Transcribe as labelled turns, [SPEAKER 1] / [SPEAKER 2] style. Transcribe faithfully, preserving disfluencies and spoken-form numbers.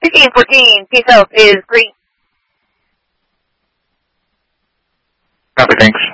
[SPEAKER 1] fifteen fourteen, peace out is green.
[SPEAKER 2] Copy, thanks.